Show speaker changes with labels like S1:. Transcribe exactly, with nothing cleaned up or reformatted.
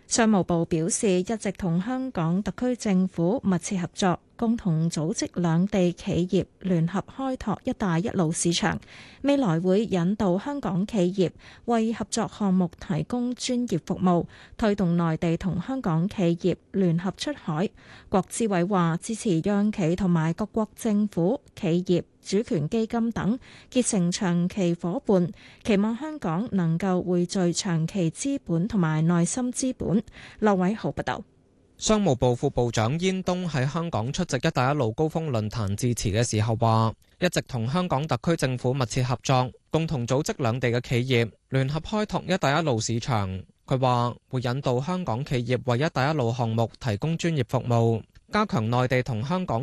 S1: 商務部表示，一直同香港特區政府密切合作，共同組織兩地企業聯合開拓一帶一路市場，未來會引導香港企業為合作項目提供專業服務，推動內地同香港企業聯合出海。國資委話支持央企同埋各國政府、企業、主權基金等結成長期夥伴，期望香港能夠匯聚長期資本同埋內心資本。劉偉豪報道。
S2: 商務部副部長煙東喺香港出席一帶一路高峰論壇致辭嘅時候話，一直同香港特區政府密切合作，共同組織兩地嘅企業聯合開拓一帶一路市場。佢話會引導香港企業為一帶一路項目提供專業服務，加強內地同香港